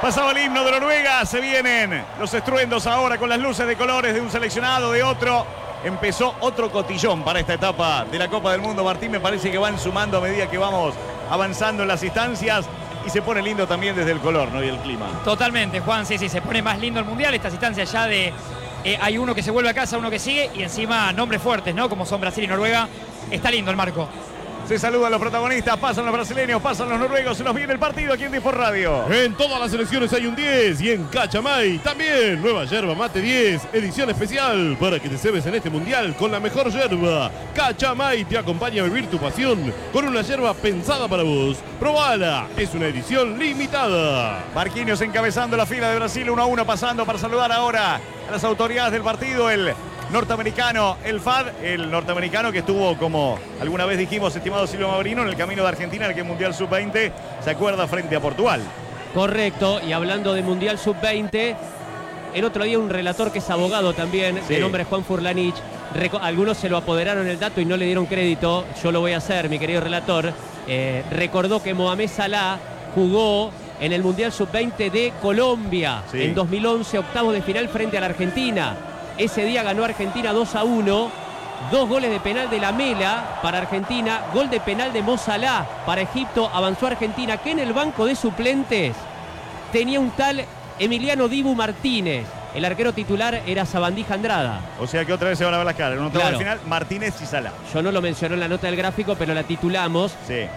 Pasaba el himno de Noruega, se vienen los estruendos ahora con las luces de colores de un seleccionado, de otro. Empezó otro cotillón para esta etapa de la Copa del Mundo. Martín, me parece que van sumando a medida que vamos avanzando en las instancias y se pone lindo también desde el color, ¿no? Y el clima. Totalmente, Juan, sí, se pone más lindo el Mundial. Estas instancias ya de... hay uno que se vuelve a casa, uno que sigue y encima nombres fuertes, ¿no? Como son Brasil y Noruega. Está lindo el marco. Se saludan los protagonistas, pasan los brasileños, pasan los noruegos, se nos viene el partido aquí en Disport Radio. En todas las selecciones hay un 10 y en Cachamay también. Nueva yerba mate 10, edición especial para que te cebes en este mundial con la mejor yerba. Cachamay te acompaña a vivir tu pasión con una yerba pensada para vos. Probala, es una edición limitada. Marquinhos encabezando la fila de Brasil 1-1, pasando para saludar ahora a las autoridades del partido, el norteamericano, el FAD, el norteamericano que estuvo, como alguna vez dijimos, estimado Silvio Maurino, en el camino de Argentina, en el que Mundial Sub-20 se acuerda frente a Portugal. Correcto, y hablando de Mundial Sub-20, el otro día un relator que es abogado también, de nombre Juan Furlanich, algunos se lo apoderaron el dato y no le dieron crédito, yo lo voy a hacer, mi querido relator, recordó que Mohamed Salah jugó en el Mundial Sub-20 de Colombia, en 2011, octavos de final frente a la Argentina. Ese día ganó Argentina 2-1, 2 goles de penal de Lamela para Argentina, gol de penal de Mo Salah para Egipto. Avanzó Argentina, que en el banco de suplentes tenía un tal Emiliano Dibu Martínez. El arquero titular era Sabandija Andrada. O sea que otra vez se van a ver las caras. En un octavo de final, Martínez y Salah. Yo no lo mencioné en la nota del gráfico, pero la titulamos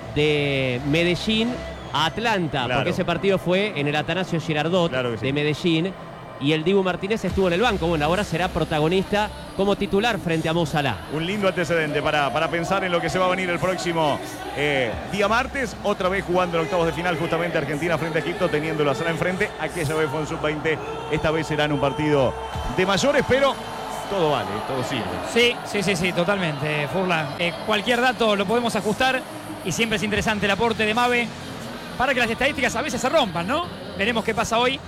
de Medellín a Atlanta, porque ese partido fue en el Atanasio Girardot de Medellín. Y el Dibu Martínez estuvo en el banco. Bueno, ahora será protagonista como titular frente a Mo Salah. Un lindo antecedente para pensar en lo que se va a venir el próximo día martes. Otra vez jugando en octavos de final, justamente Argentina frente a Egipto, teniéndolo a Salah enfrente. Aquella vez fue en Sub-20. Esta vez será en un partido de mayores, pero todo vale, todo sirve. Sí, totalmente, Furlan. Cualquier dato lo podemos ajustar y siempre es interesante el aporte de Mabe para que las estadísticas a veces se rompan, ¿no? Veremos qué pasa hoy.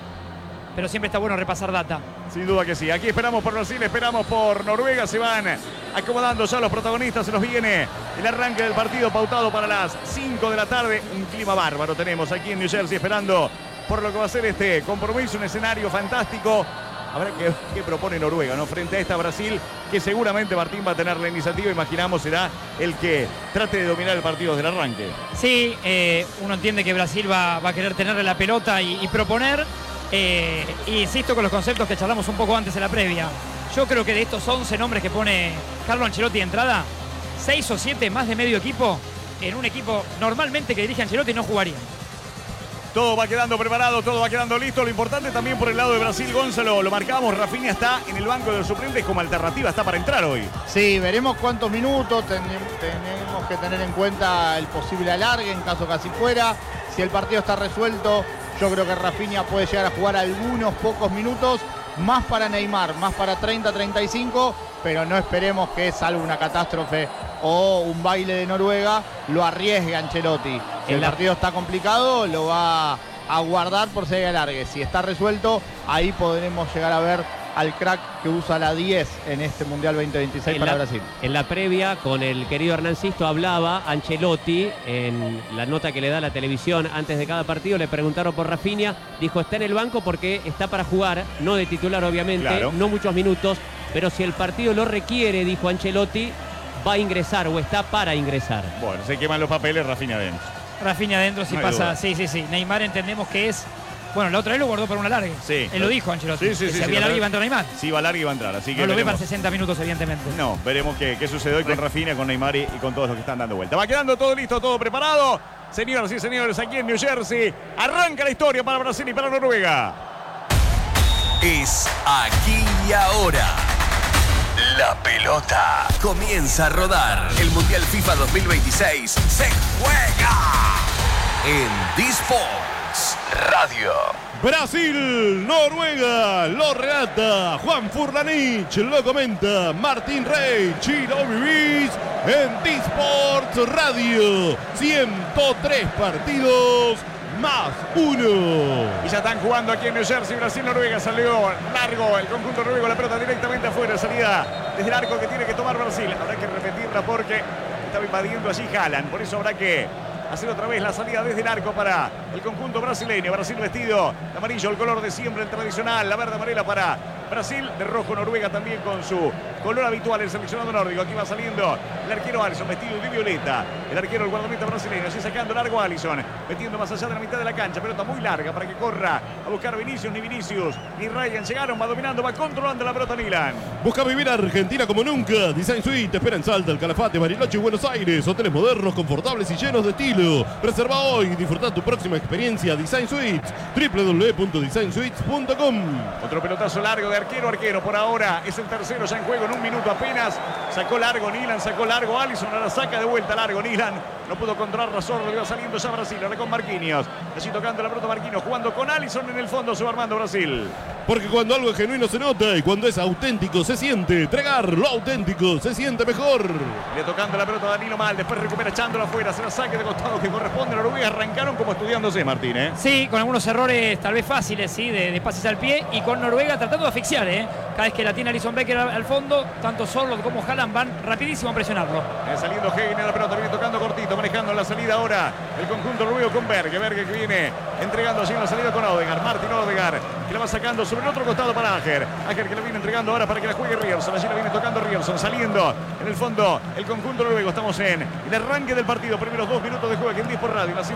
Pero siempre está bueno repasar data. Sin duda que sí. Aquí esperamos por Brasil, esperamos por Noruega. Se van acomodando ya los protagonistas. Se nos viene el arranque del partido pautado para las 5 de la tarde. Un clima bárbaro tenemos aquí en New Jersey, esperando por lo que va a ser este compromiso. Un escenario fantástico. A ver qué propone Noruega, ¿no? Frente a esta Brasil, que seguramente Martín va a tener la iniciativa. Imaginamos será el que trate de dominar el partido desde el arranque. Sí, uno entiende que Brasil va a querer tenerle la pelota y proponer. Insisto con los conceptos que charlamos un poco antes en la previa. Yo creo que de estos 11 nombres que pone Carlo Ancelotti de entrada, 6 o 7 más de medio equipo, en un equipo normalmente que dirige Ancelotti no jugaría. Todo va quedando preparado, todo va quedando listo. Lo importante también por el lado de Brasil, Gonzalo, lo marcamos, Rafinha está en el banco de los suplentes como alternativa, está para entrar hoy. Sí, veremos cuántos minutos, tenemos que tener en cuenta el posible alargue en caso que así fuera. Si el partido está resuelto, yo creo que Rafinha puede llegar a jugar algunos pocos minutos, más para Neymar, más para 30-35, pero no esperemos que, salvo una catástrofe o un baile de Noruega, lo arriesgue Ancelotti. Si el partido está complicado, lo va a guardar por si hay alargue. Si está resuelto, ahí podremos llegar a ver al crack que usa la 10 en este Mundial 2026 para Brasil. En la previa, con el querido Hernán Sisto, hablaba Ancelotti en la nota que le da la televisión antes de cada partido. Le preguntaron por Rafinha, dijo está en el banco porque está para jugar, no de titular obviamente, no muchos minutos, pero si el partido lo requiere, dijo Ancelotti, va a ingresar o está para ingresar. Bueno, se queman los papeles, Rafinha adentro. Rafinha adentro si pasa, sí. Neymar entendemos que es... Bueno, la otra vez lo guardó para una larga. Sí. Él lo dijo, Ancelotti. Si había larga iba a entrar Neymar. Sí, va larga y va a entrar. Así que no lo ve para 60 minutos, evidentemente. No, veremos qué sucede hoy con Rafinha, con Neymar y con todos los que están dando vuelta. Va quedando todo listo, todo preparado. Señoras y señores, aquí en New Jersey, arranca la historia para Brasil y para Noruega. Es aquí y ahora. La pelota comienza a rodar. El Mundial FIFA 2026 se juega en Disport Radio. Brasil, Noruega, lo relata Juan Furlanich, lo comenta Martín Rey, Chino Vivís en Disport Radio. 103 partidos más 1. Y ya están jugando aquí en New Jersey, Brasil, Noruega. Salió largo el conjunto noruego, la pelota directamente afuera, salida desde el arco que tiene que tomar Brasil. Habrá que repetirla porque estaba invadiendo allí Haaland, por eso habrá que hacer otra vez la salida desde el arco para el conjunto brasileño. Brasil vestido de amarillo, el color de siempre, el tradicional, la verde amarela para Brasil, de rojo Noruega también con su color habitual, el seleccionado nórdico. Aquí va saliendo el arquero Alisson vestido de violeta, el arquero, el guardameta brasileño, así sacando largo Alisson, metiendo más allá de la mitad de la cancha, pelota muy larga para que corra a buscar Vinicius, ni Vinicius ni Ryan llegaron, va dominando, va controlando la pelota Milan. Busca vivir Argentina como nunca. Design Suite te espera en Salta, el Calafate, Bariloche y Buenos Aires. Hoteles modernos, confortables y llenos de estilo. Reserva hoy y disfruta tu próxima experiencia. Design Suites, www.designsuites.com. Otro pelotazo largo de arquero a arquero. Por ahora es el tercero ya en juego en un minuto apenas. Sacó largo Nilan, sacó largo Alisson. Ahora saca de vuelta largo Nilan. No pudo controlar Razor, lo iba saliendo ya Brasil. Ahora con Marquinhos. Allí tocando la pelota Marquinhos, jugando con Alisson en el fondo, se va armando Brasil. Porque cuando algo es genuino se nota y cuando es auténtico se siente. Tregar, lo auténtico se siente mejor. Le tocando la pelota a Danilo Mal, después recupera echándola afuera, se la saque de costado que corresponde a Noruega. Arrancaron como estudiándose, Martín, ¿eh? Sí, con algunos errores tal vez fáciles, sí, de pases al pie, y con Noruega tratando de asfixiar, cada vez que la tiene Alisson Becker al fondo, tanto Sorloth como Haaland van rapidísimo a presionarlo. Saliendo Hagen en la pelota, viene tocando cortito, manejando la salida ahora el conjunto noruego con Berge. Berge que viene entregando así en la salida con Odegaard. Martin Odegaard que la va sacando sobre el otro costado para Ajer. Ajer que la viene entregando ahora para que la juegue Ryerson. Allí la viene tocando Ryerson, saliendo en el fondo el conjunto noruego. Estamos en el arranque del partido, primeros 2 minutos de juego aquí en 10 por radio, la 103.1,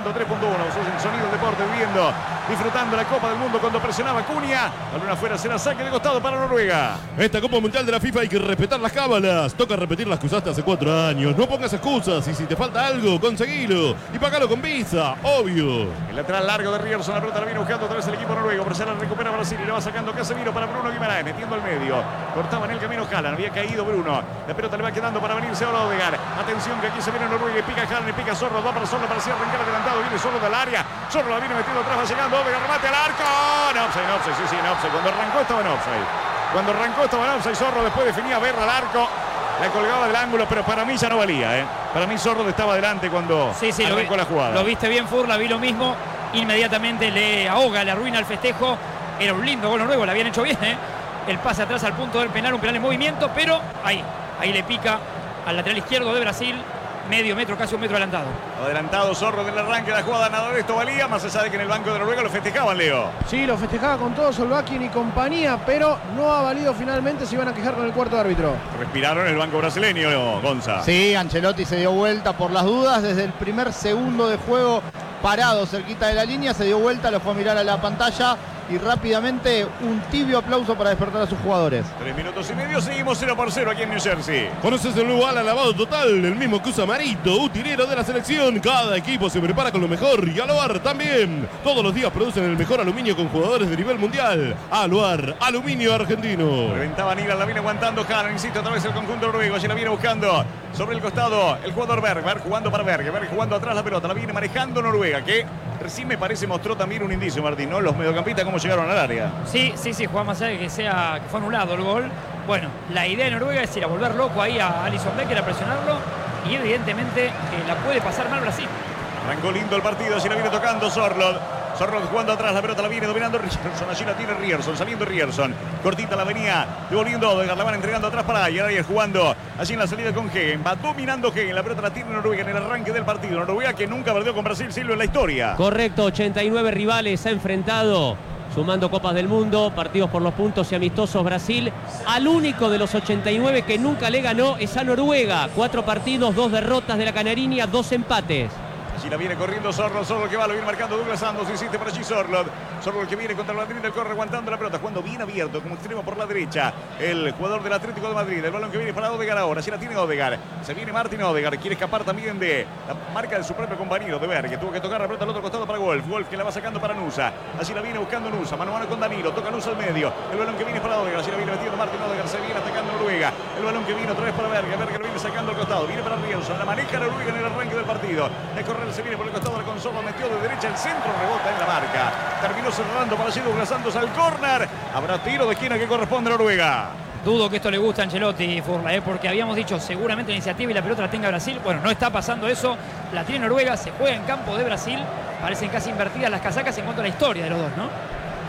Sonido del Deporte, viviendo, disfrutando la Copa del Mundo cuando presionaba Cunha. Balón afuera, será saque de costado para Noruega. Esta Copa Mundial de la FIFA hay que respetar las cábalas. Toca repetir las que usaste hace 4 años. No pongas excusas y si te falta algo, conseguilo. Y pagalo con Visa, obvio. El lateral largo de Ryerson, la pelota la viene buscando otra vez el equipo noruego. Pero se la recupera Brasil y le va sacando Casemiro para Bruno Guimaraes, metiendo al medio. Cortaba en el camino Haaland, había caído Bruno. La pelota le va quedando para venirse ahora Odegaard. Atención que aquí se viene Noruega y pica Haaland y pica Sorloth. Va para Sorloth para así arrancar adelantado. Viene Sorloth del área. Sorloth la viene metiendo atrás, va llegando Odegaard, remate al arco. No offside, sí, no offside. Cuando arrancó estaba en offside. Cuando arrancó estaba en offside. Sorloth después definía Berra al arco. La colgaba del ángulo, pero para mí ya no valía, Para mí Sorloth estaba adelante cuando arrancó la jugada. Lo viste bien, Furla, vi lo mismo. Inmediatamente le ahoga, le arruina el festejo. Era un lindo gol noruego, la habían hecho bien, El pase atrás al punto del penal, un penal en movimiento, pero ahí le pica al lateral izquierdo de Brasil, medio metro, casi un metro adelantado. Adelantado Sorloth del arranque de la jugada, nada de esto valía, más allá de que en el banco de Noruega lo festejaban, Leo. Sí, lo festejaba con todo Solbakken y compañía, pero no ha valido finalmente, se iban a quejar con el cuarto árbitro. Respiraron el banco brasileño, Gonza. Sí, Ancelotti se dio vuelta por las dudas, desde el primer segundo de juego parado cerquita de la línea, se dio vuelta, lo fue a mirar a la pantalla y rápidamente un tibio aplauso para despertar a sus jugadores. 3 minutos y medio, seguimos 0-0 aquí en New Jersey. ¿Conoces el nuevo ala lavado total? El mismo que usa Marito, utilero de la selección. Cada equipo se prepara con lo mejor y Aluar también. Todos los días producen el mejor aluminio con jugadores de nivel mundial. Aluar, aluminio argentino. Reventaba Nilan, la viene aguantando Haaland, insiste otra vez el conjunto noruego. Allí la viene buscando sobre el costado el jugador Berg. Berg jugando para Berg. Berg jugando atrás la pelota, la viene manejando Noruega, que recién me parece mostró también un indicio, Martín, ¿no? Los mediocampistas cómo llegaron al área. Sí, Juan, más allá de que fue anulado el gol. Bueno, la idea de Noruega es ir a volver loco ahí a Alisson Becker, a presionarlo, y evidentemente la puede pasar mal Brasil. Arrancó lindo el partido, así la viene tocando Sorloth. Sorloth jugando atrás, la pelota la viene dominando Ryerson, allí la tiene Ryerson, saliendo Ryerson. Cortita la venía devolviendo Odegaard, la van entregando atrás para Ayer. Ayer jugando allí en la salida con Hagen. Va dominando Hagen, la pelota la tiene Noruega en el arranque del partido. Noruega que nunca perdió con Brasil, Silvio, en la historia. Correcto, 89 rivales ha enfrentado, sumando Copas del Mundo, partidos por los puntos y amistosos. Brasil, al único de los 89 que nunca le ganó es a Noruega. 4 partidos, 2 derrotas de la Canariña, 2 empates. Allí la viene corriendo Sorloth que va, lo viene marcando Douglas Santos, insiste por allí Sorloth que viene contra el Madrid, del corre aguantando la pelota, jugando bien abierto como extremo por la derecha, el jugador del Atlético de Madrid, el balón que viene para Odegaard ahora, allí la tiene Odegaard, se viene Martin Odegaard, quiere escapar también de la marca de su propio compañero, de Berg, que tuvo que tocar la pelota al otro costado para Wolf que la va sacando para Nusa, allí la viene buscando Nusa, mano a mano con Danilo, toca Nusa al medio, el balón que viene para Odegaard, allí la viene metiendo Martin Odegaard, se viene atacando Noruega, el balón que viene otra vez para Berg lo viene sacando al costado, viene para Ryerson, la maneja Noruega en el arranque del partido, de correr se viene por el costado del Sorloth, metió de derecha el centro, rebota en la marca, terminó cerrando para allí Douglas Santos al córner, habrá tiro de esquina que corresponde a Noruega. Dudo que esto le guste a Ancelotti, Furla, porque habíamos dicho seguramente la iniciativa y la pelota la tenga Brasil. Bueno, no está pasando eso, la tiene Noruega, se juega en campo de Brasil, parecen casi invertidas las casacas en cuanto a la historia de los dos, ¿no?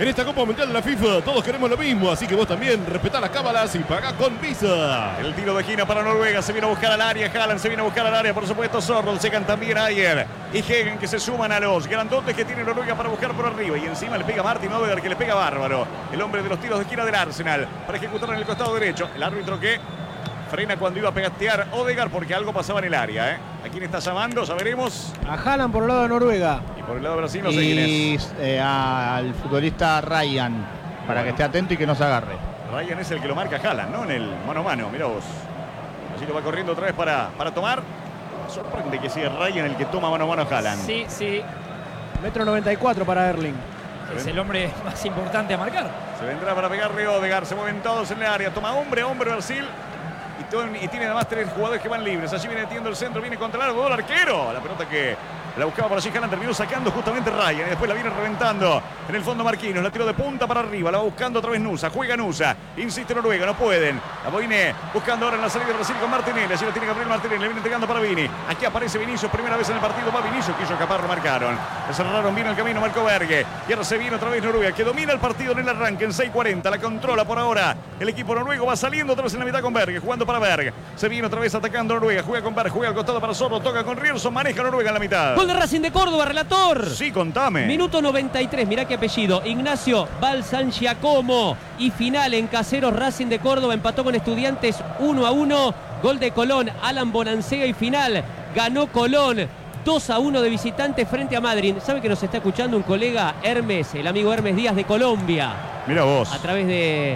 En esta Copa Mundial de la FIFA todos queremos lo mismo, así que vos también respetá las cábalas y pagá con Visa. El tiro de esquina para Noruega, se viene a buscar al área, Haaland se viene a buscar al área, por supuesto Sorloth, llegan también Ayer y Hegen que se suman a los grandotes que tiene Noruega para buscar por arriba y encima le pega Martin Odegaard que le pega bárbaro, el hombre de los tiros de esquina del Arsenal para ejecutar en el costado derecho, el árbitro que frena cuando iba a pegatear Odegaard porque algo pasaba en el área. ¿A quién está llamando? Ya veremos. A Haaland por el lado de Noruega. Y por el lado de Brasil no sé quién es. Al futbolista Ryan, para que esté atento y que no se agarre. Ryan es el que lo marca Haaland, ¿no? En el mano a mano, mirá vos. Así lo va corriendo otra vez para tomar. Sorprende que sea Ryan el que toma mano a mano a Haaland. Sí, sí. 1,94 m para Erling. Es el hombre más importante a marcar. Se vendrá para pegarle Odegaard. Se mueven todos en el área. Toma hombre a hombre Brasil. Y tiene además 3 jugadores que van libres. Allí viene tiendo el centro, viene contra el arquero. La pelota que la buscaba por allí Haaland, terminó sacando justamente Ryan. Y después la viene reventando en el fondo Marquinhos. La tiró de punta para arriba. La va buscando otra vez Nusa. Juega Nusa. Insiste Noruega. No pueden. La viene buscando ahora en la salida de Brasil con Martinelli. Allí lo tiene Gabriel Martinelli. Le viene entregando para Vini. Aquí aparece Vinicius. Primera vez en el partido. Va Vinicius. Quiso escapar. Lo marcaron. Le cerraron bien el camino. Marcó Berge. Y ahora se viene otra vez Noruega, que domina el partido en el arranque en 6:40. La controla por ahora el equipo noruego. Va saliendo otra vez en la mitad con Berge. Jugando para Berge. Se viene otra vez atacando Noruega. Juega con Berge. Juega al costado para Zorro. Toca con Rierson. Maneja Noruega en la mitad. Gol de Racing de Córdoba, relator. Sí, contame. Minuto 93, mirá qué apellido. Ignacio Balsangiacomo. Y final en Caseros, Racing de Córdoba empató con Estudiantes 1-1. Gol de Colón, Alan Bonancega y final. Ganó Colón 2-1 de visitante frente a Madrid. ¿Sabe que nos está escuchando un colega, Hermes, el amigo Hermes Díaz de Colombia? Mira vos. A través de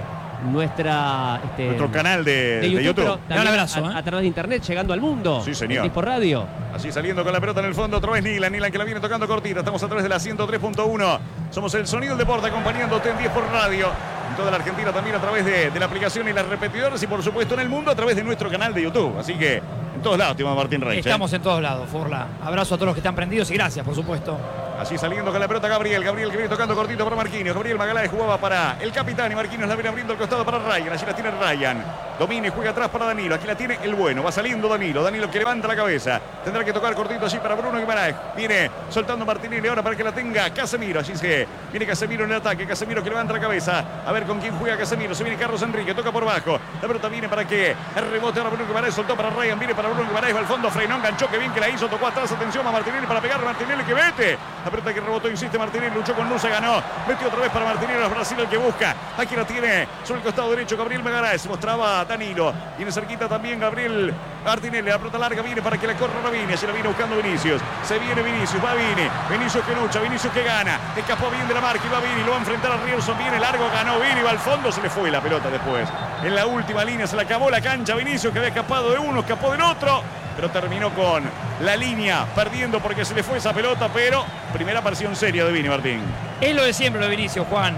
nuestro canal de YouTube. Un abrazo, a través de internet, llegando al mundo. Sí, señor. En Dispo Radio. Así saliendo con la pelota en el fondo, otra vez Nilan que la viene tocando cortita. Estamos a través de la 103.1. Somos el sonido del deporte acompañándote en 10 por radio. En toda la Argentina también a través de la aplicación y las repetidoras y por supuesto en el mundo a través de nuestro canal de YouTube. Así que en todos lados, estimado Martín Reich. Estamos en todos lados, Forla. Abrazo a todos los que están prendidos y gracias, por supuesto. Así saliendo con la pelota Gabriel que viene tocando cortito para Marquinhos. Gabriel Magaláes jugaba para el capitán y Marquinhos la viene abriendo al costado para Ryan. Allí la tiene Ryan. Domina y juega atrás para Danilo. Aquí la tiene el bueno. Va saliendo Danilo. Danilo que levanta la cabeza. Tendrá que tocar cortito allí para Bruno Guimaraes. Viene soltando Martinelli ahora para que la tenga Casemiro. Así se viene Casemiro en el ataque. Casemiro que levanta la cabeza. A ver con quién juega Casemiro. Se viene Carlos Enrique. Toca por bajo. La pelota viene para que el rebote ahora Bruno Guimaraes. Soltó para Ryan. Viene para Bruno Guimaraes. Va al fondo. Frenó. Enganchó. Que bien que la hizo. Tocó atrás. Atención a Martinelli para pegar. Martinelli que vete. La pelota que rebotó. Insiste Martinelli. Luchó con Nusa. Ganó. Metió otra vez para Martinelli. Es Brasil el que busca. Aquí la tiene sobre el costado derecho Gabriel Magaláes. Mostraba Danilo. Viene cerquita también Gabriel Martinelli. La pelota larga viene para que la corra Vini. Se la viene buscando Vinicius. Se viene Vinicius. Va Vini. Vinicius que lucha. Vinicius que gana. Escapó bien de la marca. Y va Vini. Lo va a enfrentar a Rierson. Viene largo. Ganó Vini. Va al fondo. Se le fue la pelota después. En la última línea se le acabó la cancha. Vinicius que había escapado de uno. Escapó del otro. Pero terminó con la línea perdiendo porque se le fue esa pelota. Pero primera aparición seria de Vini, Martín. Es lo de siempre lo de Vinicius, Juan.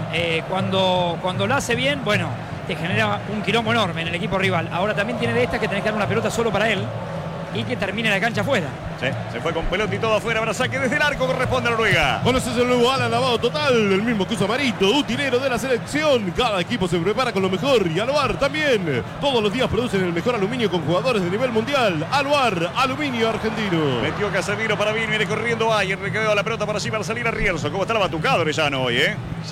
Cuando lo hace bien, bueno, te genera un quilombo enorme en el equipo rival. Ahora también tiene de esta que tenés que dar una pelota solo para él y que termine la cancha afuera. Sí, se fue con pelota y todo afuera. Ahora saque desde el arco, corresponde a Noruega. Conoces el nuevo Alan Lavado Total, el mismo que usa Marito, utilero de la selección. Cada equipo se prepara con lo mejor y Aluar también. Todos los días producen el mejor aluminio con jugadores de nivel mundial. Aluar, aluminio argentino. Metió Casemiro para Vini, viene corriendo Ayer, le quedó la pelota para allí para salir a Rierson. ¿Cómo está la batucada Orellano hoy,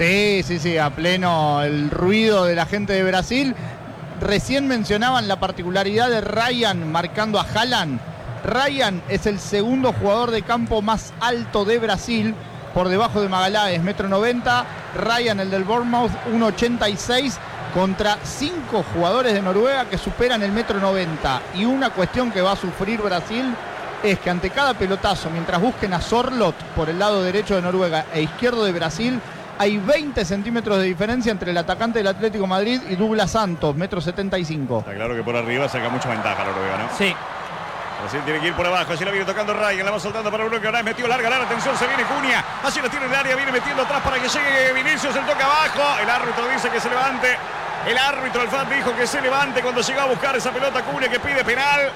Sí, a pleno el ruido de la gente de Brasil. Recién mencionaban la particularidad de Ryan marcando a Haaland. Ryan es el segundo jugador de campo más alto de Brasil, por debajo de Magaláes, 1,90 m. Ryan, el del Bournemouth, 1,86 contra 5 jugadores de Noruega que superan el 1,90 m. Y una cuestión que va a sufrir Brasil es que ante cada pelotazo, mientras busquen a Sorloth por el lado derecho de Noruega e izquierdo de Brasil, hay 20 centímetros de diferencia entre el atacante del Atlético de Madrid y Douglas Santos, 1,75 m. Está claro que por arriba saca mucha ventaja Noruega, ¿no? Sí. Brasil tiene que ir por abajo, allí la viene tocando Ryan, la va soltando para Bruno, que ahora metió larga, atención, se viene Cunha, allí la tiene en el área, viene metiendo atrás para que llegue Vinicius, el toque abajo, el árbitro dice que se levante, el árbitro, el FAT dijo que se levante cuando llegó a buscar esa pelota Cunha que pide penal.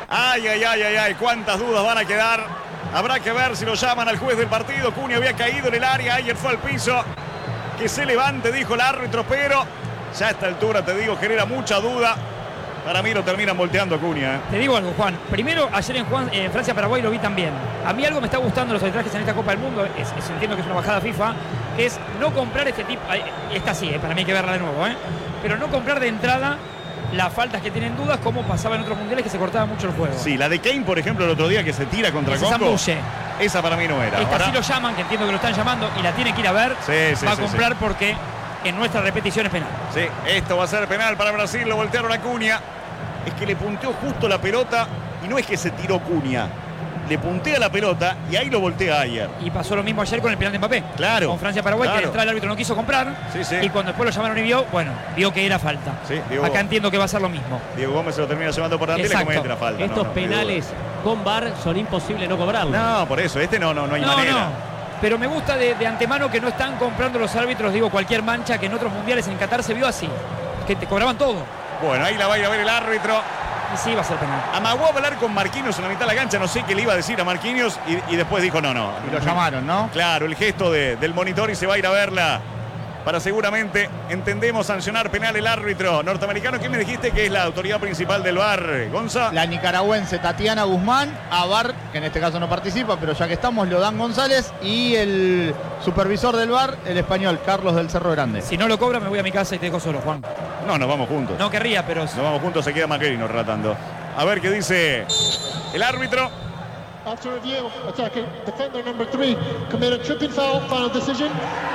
Ay, cuántas dudas van a quedar, habrá que ver si lo llaman al juez del partido. Cunha había caído en el área, ayer fue al piso, que se levante, dijo el árbitro, pero ya a esta altura, te digo, genera mucha duda. Para mí lo terminan volteando Acuña. Te digo algo, Juan. Primero, ayer en Francia-Paraguay lo vi también. A mí algo me está gustando los arbitrajes en esta Copa del Mundo. Entiendo que es una bajada FIFA. Que es no comprar este tipo. Esta sí, para mí hay que verla de nuevo. Pero no comprar de entrada las faltas que tienen dudas, como pasaba en otros mundiales que se cortaba mucho el juego. Sí, la de Kane, por ejemplo, el otro día que se tira contra Congo. Esa para mí no era. Esta sí lo llaman, que entiendo que lo están llamando y la tiene que ir a ver. Va a comprar porque en nuestra repetición es penal. Sí, esto va a ser penal para Brasil. Lo voltearon a Acuña. Es que le punteó justo la pelota y no es que se tiró Cunha. Le puntea la pelota y ahí lo voltea ayer. Y pasó lo mismo ayer con el penal de Mbappé. Claro. Con Francia-Paraguay, claro. que el árbitro no quiso comprar. Y cuando después lo llamaron y vio que era falta. Sí, acá entiendo que va a ser lo mismo. Diego Gómez se lo termina llevando por delante y le comete la falta. Estos penales con VAR son imposibles no cobrarlos. No, por eso. No hay manera. No. Pero me gusta de antemano que no están comprando los árbitros, cualquier mancha que en otros mundiales en Qatar se vio así. Que te cobraban todo. Bueno, ahí la va a ir a ver el árbitro. Y sí, va a ser penal. Amagó a hablar con Marquinhos en la mitad de la cancha. No sé qué le iba a decir a Marquinhos. Y después dijo no. Y lo llamaron, ¿no? Claro, el gesto del monitor y se va a ir a verla. Para seguramente, entendemos, sancionar penal el árbitro norteamericano. ¿Quién me dijiste que es la autoridad principal del VAR, Gonza? La nicaragüense Tatiana Guzmán, a VAR, que en este caso no participa, pero ya que estamos, Lodán González, y el supervisor del VAR, el español, Carlos del Cerro Grande. Si no lo cobra, me voy a mi casa y te dejo solo, Juan. No, nos vamos juntos. No querría, pero... Nos vamos juntos, se queda Maquerino relatando. A ver qué dice el árbitro. After review, attacking defender number 3 committed tripping foul, final decision.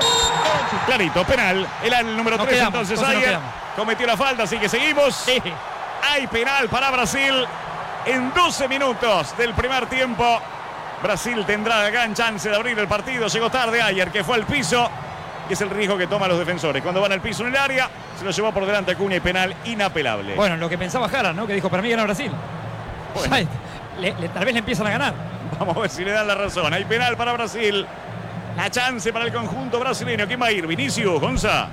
Clarito, penal. El número 3 entonces ayer cometió la falta, así que seguimos. Sí. Hay penal para Brasil en 12 minutos del primer tiempo. Brasil tendrá gran chance de abrir el partido. Llegó tarde ayer, que fue al piso, que es el riesgo que toman los defensores. Cuando van al piso en el área, se lo llevó por delante Acuña y penal inapelable. Bueno, lo que pensaba Jara, ¿no? Que dijo, para mí gana Brasil. Bueno. Tal vez le empiezan a ganar. Vamos a ver si le dan la razón. Hay penal para Brasil. La chance para el conjunto brasileño. ¿Quién va a ir? ¿Vinicius, Gonza?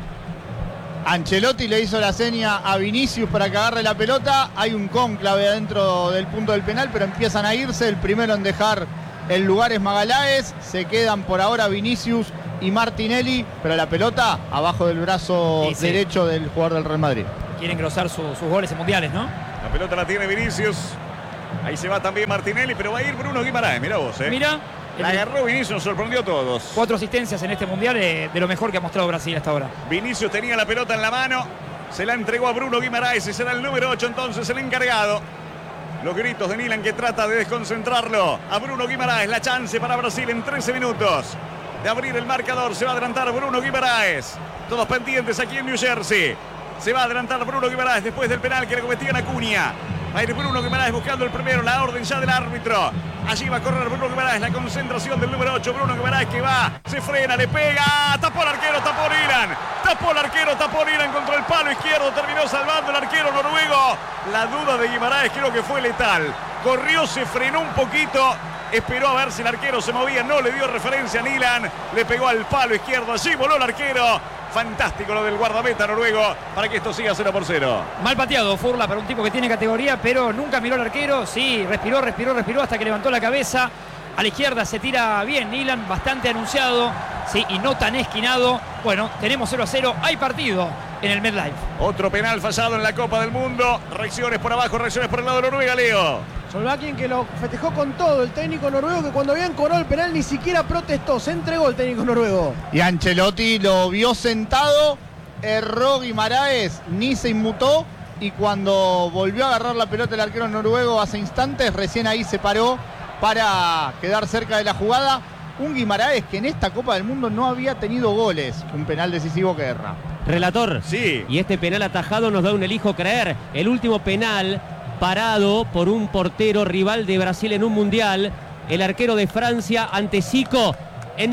Ancelotti le hizo la seña a Vinicius para que agarre la pelota. Hay un cónclave adentro del punto del penal, pero empiezan a irse. El primero en dejar el lugar es Magaláes. Se quedan por ahora Vinicius y Martinelli, pero la pelota abajo del brazo derecho del jugador del Real Madrid. Quieren engrosar sus goles en mundiales, ¿no? La pelota la tiene Vinicius. Ahí se va también Martinelli, pero va a ir Bruno Guimaraes. Mirá vos, Mira. La agarró Vinicius, nos sorprendió a todos. 4 asistencias en este mundial, de lo mejor que ha mostrado Brasil hasta ahora. Vinicius tenía la pelota en la mano, se la entregó a Bruno Guimaraes y será el número 8 entonces el encargado. Los gritos de Milan que trata de desconcentrarlo a Bruno Guimaraes. La chance para Brasil en 13 minutos de abrir el marcador. Se va a adelantar Bruno Guimaraes. Todos pendientes aquí en New Jersey. Se va a adelantar Bruno Guimaraes después del penal que le cometían a Acuña. Va a ir Bruno Guimaraes buscando el primero, la orden ya del árbitro. Allí va a correr Bruno Guimaraes, la concentración del número 8. Bruno Guimaraes que va, se frena, le pega. Tapó el arquero, tapó Nilan. Tapó el arquero, tapó Nilan contra el palo izquierdo. Terminó salvando el arquero noruego. La duda de Guimaraes creo que fue letal. Corrió, se frenó un poquito. Esperó a ver si el arquero se movía. No le dio referencia a Nilan. Le pegó al palo izquierdo. Allí voló el arquero. Fantástico lo del guardameta noruego para que esto siga 0-0. Mal pateado Furla para un tipo que tiene categoría, pero nunca miró al arquero. Sí, respiró hasta que levantó la cabeza. A la izquierda se tira bien Nilan, bastante anunciado, sí, y no tan esquinado. Bueno, tenemos 0-0. Hay partido en el MetLife. Otro penal fallado en la Copa del Mundo. Reacciones por abajo, reacciones por el lado de Noruega, Leo. Solbakken, que lo festejó con todo el técnico noruego, que cuando habían cobrado el penal ni siquiera protestó, se entregó el técnico noruego. Y Ancelotti lo vio sentado, erró Guimaraes, ni se inmutó, y cuando volvió a agarrar la pelota el arquero noruego hace instantes, recién ahí se paró para quedar cerca de la jugada. Un Guimaraes que en esta Copa del Mundo no había tenido goles, un penal decisivo que erra. Relator, sí. Y este penal atajado nos da un elijo creer. El último penal parado por un portero rival de Brasil en un mundial, el arquero de Francia ante Zico en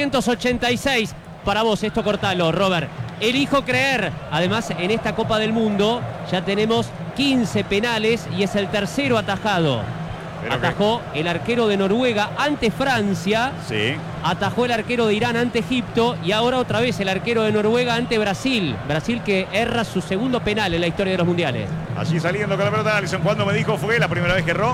1986. Para vos, esto cortalo, Robert. Elijo creer. Además, en esta Copa del Mundo ya tenemos 15 penales y es el tercero atajado. Atajó el arquero de Noruega ante Francia. Sí. Atajó el arquero de Irán ante Egipto. Y ahora otra vez el arquero de Noruega ante Brasil. Brasil que erra su segundo penal en la historia de los mundiales. Allí saliendo con la pelota Alisson. ¿Cuándo me dijo fue la primera vez que erró?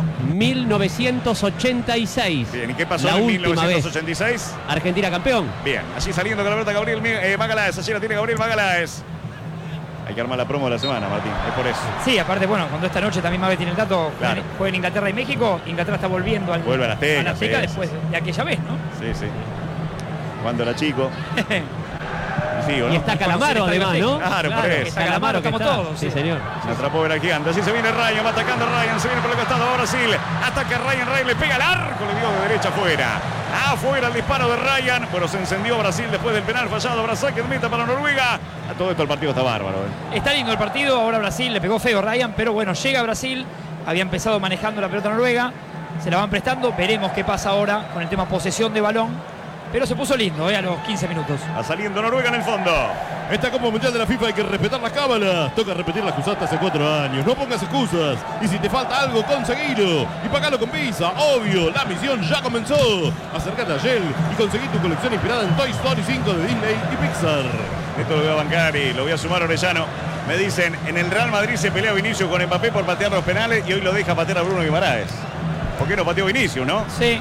1986. Bien, ¿y qué pasó la en última 1986? Vez. Argentina campeón. Bien, allí saliendo con la pelota Gabriel Magaláes. Allí la tiene Gabriel Magaláes. Hay que armar la promo de la semana, Martín, es por eso. Sí, aparte, bueno, cuando esta noche también Mabe tiene el dato, Claro. juega en Inglaterra y México, Inglaterra está volviendo Vuelve a la Azteca, sí, después de aquella vez, ¿no? Sí, sí. Cuando era chico. Sigo, ¿no? Y está Calamaro además, ¿no? Claro, por eso. Está Calamaro, que estamos está. todos. Sí, señor. Se atrapó Veraquiando. Así se viene Ryan, va atacando Ryan. Se viene por el costado a Brasil. Ataca Ryan le pega al arco. Le dio de derecha afuera. Afuera el disparo de Ryan. Bueno, se encendió Brasil después del penal fallado. Brasil que meta para Noruega. A todo esto el partido está bárbaro. Está lindo el partido. Ahora Brasil le pegó feo Ryan, pero bueno, llega Brasil. Había empezado manejando la pelota Noruega. Se la van prestando. Veremos qué pasa ahora con el tema posesión de balón. Pero se puso lindo, a los 15 minutos. Va saliendo Noruega en el fondo. Esta Copa Mundial de la FIFA hay que respetar las cábalas. Toca repetir las que usaste hace 4 años. No pongas excusas. Y si te falta algo, conseguilo. Y pagalo con Visa, obvio. La misión ya comenzó. Acércate a Shell y conseguí tu colección inspirada en Toy Story 5 de Disney y Pixar. Esto lo voy a bancar y lo voy a sumar a Orellano. Me dicen, en el Real Madrid se pelea Vinicius con Mbappé por patear los penales y hoy lo deja patear a Bruno Guimaraes. ¿Por qué no pateó Vinicius, no? Sí.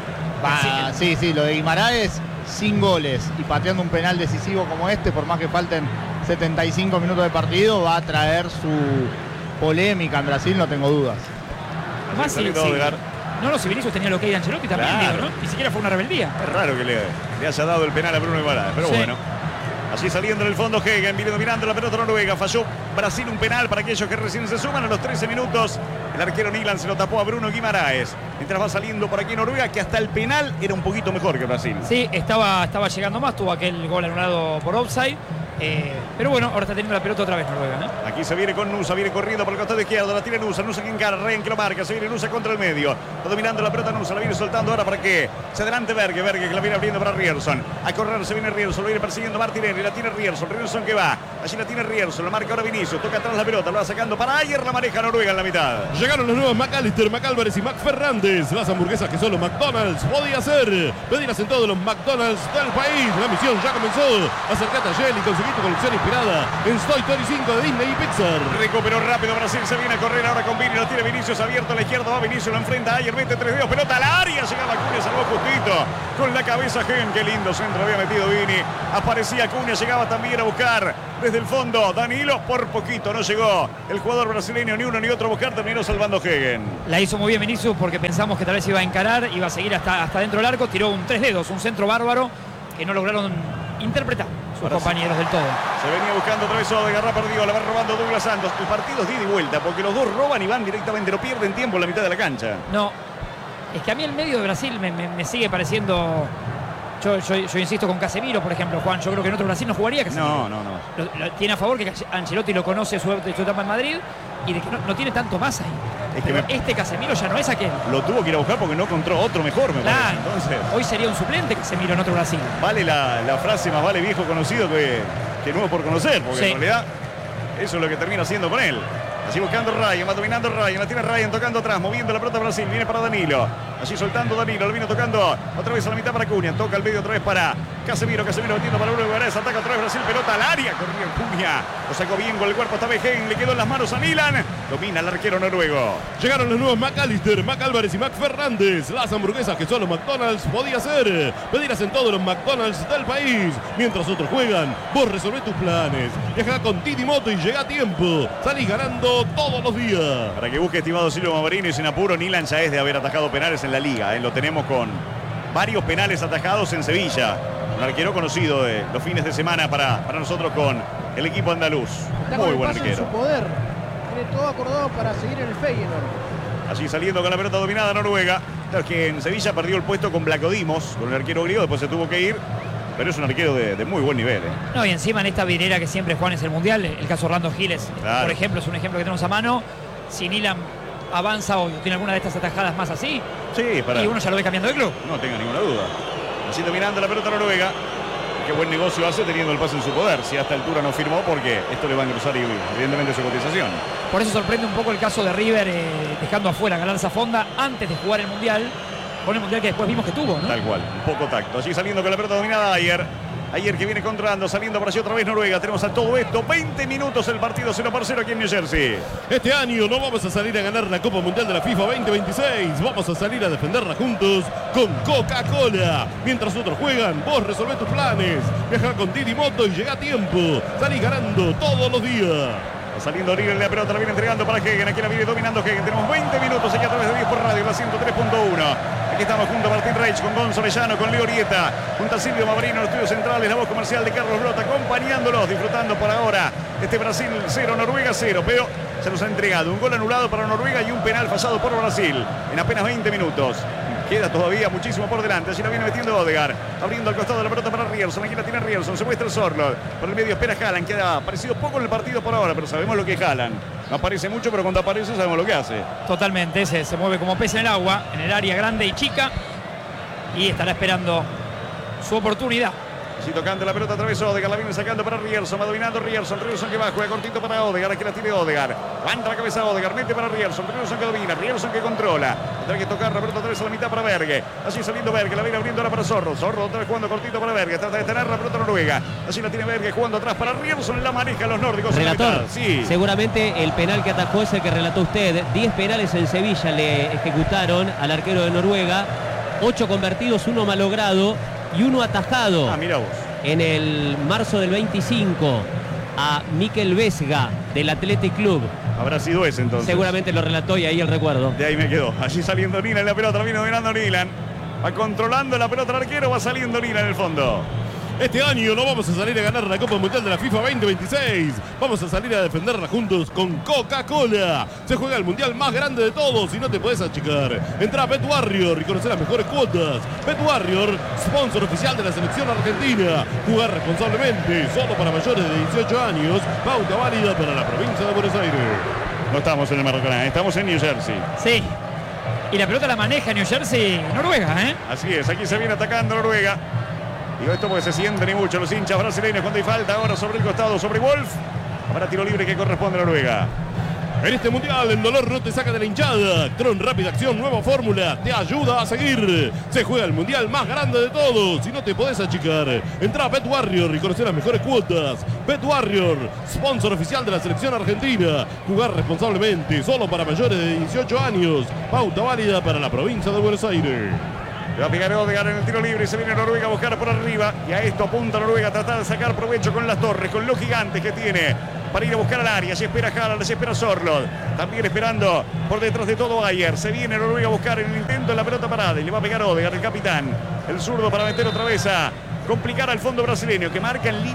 Sí, lo de Guimaraes sin goles y pateando un penal decisivo como este, por más que falten 75 minutos de partido, va a traer su polémica en Brasil, no tengo dudas. Más si Vinicius tenía lo que hay de Ancelotti también, Claro. digo, ¿no? Ni siquiera fue una rebeldía. Es raro que le haya dado el penal a Bruno Guimaraes, pero Sí. bueno. Allí saliendo en el fondo Hegen, viene dominando la pelota Noruega. Falló Brasil un penal para aquellos que recién se suman a los 13 minutos. El arquero Nilan se lo tapó a Bruno Guimaraes. Mientras va saliendo por aquí Noruega, que hasta el penal era un poquito mejor que Brasil. Sí, estaba llegando más, tuvo aquel gol anulado por offside. Pero bueno, ahora está teniendo la pelota otra vez Noruega, ¿no? Aquí se viene con Nusa, viene corriendo por el costado izquierdo, la tiene Nusa que encara, Ryan que lo marca, se viene Nusa contra el medio. Está dominando la pelota Nusa, la viene soltando ahora para que se adelante Berge que la viene abriendo para Rierson. A correr se viene Rierson, lo viene persiguiendo Martinelli, la tiene Rierson que va. Allí la tiene Rierson, la marca ahora Vinicius, toca atrás la pelota, lo va sacando para Ayer, la maneja Noruega en la mitad. Llegaron los nuevos McAllister, McAlvarez y McFernández. Las hamburguesas que solo McDonald's podía hacer. Pedirlas en todos los McDonald's del país. La misión ya comenzó. Acércate a Shell y conseguí tu colección inspirada en Toy Story 5 de Disney y Pixar. Recuperó rápido Brasil, se viene a correr ahora con Vini, lo tiene Vinicius abierto a la izquierda, va Vinicius, lo enfrenta a Ayer, mete 3 dedos, pelota al área, llegaba Cunha, salvó justito, con la cabeza Gen, qué lindo centro había metido Vini, aparecía Cunha, llegaba también a buscar desde el fondo Danilo, por poquito no llegó el jugador brasileño, ni uno ni otro a buscar, terminó salvando Hegen. La hizo muy bien Vinicius porque pensamos que tal vez iba a encarar, iba a seguir hasta dentro del arco, tiró un 3 dedos, un centro bárbaro que no lograron interpretar sus compañeros del todo. Se venía buscando otra vez Odegaard, perdió, la va robando Douglas Santos. El partido es de ida y vuelta porque los dos roban y van directamente, no pierden tiempo en la mitad de la cancha. No, es que a mí el medio de Brasil me sigue pareciendo. Yo insisto con Casemiro, por ejemplo, Juan. Yo creo que en otro Brasil no jugaría Casemiro. No. Lo tiene a favor que Ancelotti lo conoce de su etapa en Madrid y de que no tiene tanto más ahí. Es que este Casemiro ya no es aquel. Lo tuvo que ir a buscar porque no encontró otro mejor, me parece. Entonces, hoy sería un suplente Casemiro en otro Brasil. Vale la frase más vale viejo conocido que nuevo por conocer, porque Sí. en realidad eso es lo que termina haciendo con él. Así buscando Ryan, va dominando Ryan, la tiene Ryan tocando atrás, moviendo la pelota Brasil, viene para Danilo. Allí soltando Danilo, lo vino tocando otra vez a la mitad para Cunha, toca el medio otra vez para Casemiro metiendo para Bruno Guimaraes, ataca otra vez Brasil, pelota al área, corría Cunha, lo sacó bien con el cuerpo hasta Begen, le quedó en las manos a Nilan, domina el arquero noruego. Llegaron los nuevos McAllister, McAlvarez y McFernández. Las hamburguesas que solo McDonald's podía hacer. Pedirlas en todos los McDonald's del país. Mientras otros juegan, vos resolvés tus planes. Viaja con Didi Moto y llega a tiempo. Salís ganando todos los días. Para que busque, estimado Silvio Mavarino, y sin apuro, Nilan ya es de haber atajado penales en la liga. Lo tenemos con varios penales atajados en Sevilla. Un arquero conocido de los fines de semana para nosotros con el equipo andaluz. Está Muy con el buen pase en arquero. su poder. Tiene todo acordado para seguir en el Feyenoord. Allí saliendo con la pelota dominada Noruega. Claro que en Sevilla perdió el puesto con Vlachodimos, con el arquero griego, después se tuvo que ir. Pero es un arquero de muy buen nivel. No, y encima en esta vidriera que siempre Juan es el Mundial, el caso Orlando Giles, Claro. por ejemplo, es un ejemplo que tenemos a mano. Si Nilan avanza hoy, tiene alguna de estas atajadas más así, Sí, y uno ya lo ve cambiando de club. No tenga ninguna duda. Así dominando la pelota Noruega. Qué buen negocio hace teniendo el pase en su poder. Si a esta altura no firmó, porque esto le va a engrosar evidentemente su cotización. Por eso sorprende un poco el caso de River dejando afuera a Galarza Fonda antes de jugar el Mundial, con el Mundial que después vimos que tuvo, ¿no? Tal cual, un poco tacto. Allí saliendo con la pelota dominada Ayer. Ayer que viene controlando, saliendo por allí otra vez Noruega. Tenemos a todo esto, 20 minutos el partido 0-0 aquí en New Jersey. Este año no vamos a salir a ganar la Copa Mundial de la FIFA 2026. Vamos a salir a defenderla juntos con Coca-Cola. Mientras otros juegan, vos resolvés tus planes. Viaja con Didi Moto y llega a tiempo. Salís ganando todos los días. Saliendo libre la pelota, la viene entregando para Hegen. Aquí la viene dominando Hegen. Tenemos 20 minutos aquí a través de 10 por radio, la 103.1. Aquí estamos junto a Martín Reich, con Gonzo Orellano, con Leo Orieta, junto a Silvio Mavrino en los estudios centrales, la voz comercial de Carlos Blota, acompañándolos, disfrutando por ahora este Brasil 0, Noruega 0. Pero se nos ha entregado un gol anulado para Noruega y un penal fallado por Brasil en apenas 20 minutos. Queda todavía muchísimo por delante. Allí la viene metiendo Odegaard. Abriendo al costado de la pelota para Rierson. Aquí la tiene Rierson. Se muestra el Sorloth. Por el medio espera Haaland. Que ha aparecido poco en el partido por ahora, pero sabemos lo que es Haaland. No aparece mucho, pero cuando aparece sabemos lo que hace. Totalmente. Se mueve como pez en el agua, en el área grande y chica. Y estará esperando su oportunidad. Así tocando la pelota a través de Odegaard. La viene sacando para Rierson. Va dominando Rierson. Rierson que va. Juega cortito para Odegaard. Aquí la tiene Odegaard. Levanta la cabeza Odegaard. Mete para Rierson. Rierson que domina. Rierson que controla. Tendrá que tocar la pelota otra vez a la mitad para Berge. Así saliendo Berge. La viene abriendo ahora para Zorro. Zorro otra vez jugando cortito para Berge. Trata de tener la pelota Noruega. Así la tiene Berge jugando atrás para Rierson. La maneja los nórdicos. Relator, sí. Seguramente el penal que atajó es el que relató usted. 10 penales en Sevilla le ejecutaron al arquero de Noruega. 8 convertidos, 1 malogrado y 1 atajado. Ah, mira vos. En el marzo del 25 a Mikel Vesga del Athletic Club. Habrá sido ese entonces. Seguramente lo relató y ahí el recuerdo. De ahí me quedó. Allí saliendo Nila en la pelota. La viene dominando Nilan. Va controlando la pelota el arquero. Va saliendo Nila en el fondo. Este año no vamos a salir a ganar la Copa Mundial de la FIFA 2026. Vamos a salir a defenderla juntos con Coca-Cola. Se juega el mundial más grande de todos y no te podés achicar. Entra a Bet Warrior y conocer las mejores cuotas. Bet Warrior, sponsor oficial de la selección argentina. Jugar responsablemente, solo para mayores de 18 años. Pauta válida para la provincia de Buenos Aires. No estamos en el Maracaná, estamos en New Jersey. Sí. Y la pelota la maneja New Jersey, Noruega, ¿eh? Así es, aquí se viene atacando Noruega. Digo esto porque se sienten y mucho los hinchas brasileños cuando hay falta ahora sobre el costado, sobre Wolf. Habrá tiro libre que corresponde a Noruega. En este mundial el dolor no te saca de la hinchada. Tron Rápida Acción, nueva fórmula, te ayuda a seguir. Se juega el mundial más grande de todos y no te podés achicar. Entra a Bet Warrior y conocer las mejores cuotas. Bet Warrior, sponsor oficial de la selección argentina. Jugar responsablemente, solo para mayores de 18 años. Pauta válida para la provincia de Buenos Aires. Le va a pegar Odegaard en el tiro libre y se viene Noruega a buscar por arriba. Y a esto apunta Noruega a tratar de sacar provecho con las torres, con los gigantes que tiene para ir a buscar al área. Se espera Haaland, se espera Sorloth. También esperando por detrás de todo Ayer. Se viene Noruega a buscar en el intento en la pelota parada. Y le va a pegar Odegaard, el capitán. El zurdo para meter otra vez a complicar al fondo brasileño que marca en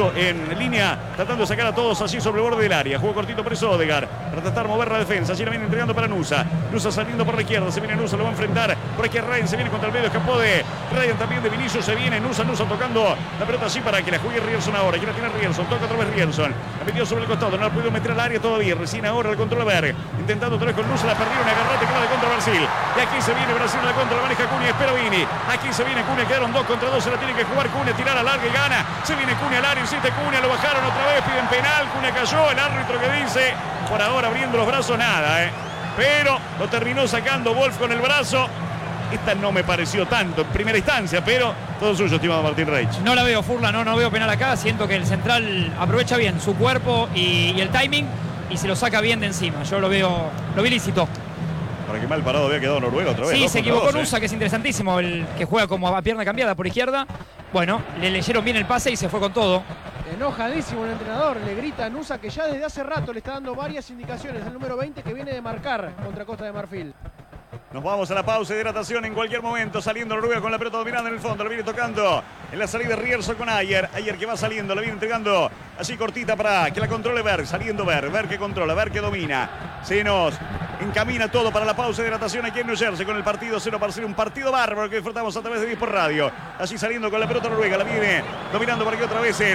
línea tratando de sacar a todos allí sobre el borde del área. Juego cortito por eso Odegaard para tratar de mover la defensa. Allí la viene entregando para Nusa. Nusa saliendo por la izquierda. Se viene Nusa, lo va a enfrentar por aquí Ryan. Se viene contra el medio, escapó de Ryan también de Vinicius. Se viene Nusa tocando la pelota allí para que la juegue Rierson ahora. Aquí la tiene Rierson, toca otra vez Rierson. La metió sobre el costado, no la pudo meter al área todavía. Recién ahora el control de Berg. Intentando otra vez con Nusa, la perdieron. Agarrate que va de contra Brasil. Y aquí se viene Brasil la contra, la maneja Cunha, espera Vini. Aquí se viene Cunha, quedaron 2 contra 2. Se la tiene que jugar Cunha, tirar al largo y gana. Se viene Cunha al área, insiste Cunha, lo bajaron otra vez, piden penal. Cunha cayó, el árbitro que dice, por ahora abriendo los brazos, nada, pero lo terminó sacando Wolf con el brazo. Esta no me pareció tanto en primera instancia, pero todo suyo, estimado Martín Reich. No la veo, Furla, no veo penal acá. Siento que el central aprovecha bien su cuerpo y el timing y se lo saca bien de encima. Yo lo vi lícito. Para que mal parado había quedado Noruega otra vez. Sí, se equivocó Nusa, que es interesantísimo, el que juega como a pierna cambiada por izquierda. Bueno, le leyeron bien el pase y se fue con todo. Enojadísimo el entrenador, le grita a Nusa que ya desde hace rato le está dando varias indicaciones al número 20 que viene de marcar contra Costa de Marfil. Nos vamos a la pausa de hidratación en cualquier momento. Saliendo Noruega con la pelota dominando en el fondo. Lo viene tocando en la salida Rierson con Ayer. Ayer que va saliendo, lo viene entregando así cortita para que la controle Berg. Saliendo Berg que controla, Berg que domina. Se nos encamina todo para la pausa de hidratación aquí en New Jersey con el partido 0-0. Un partido bárbaro que disfrutamos a través de 10 por radio. Así saliendo con la pelota Noruega. La viene dominando por aquí otra vez el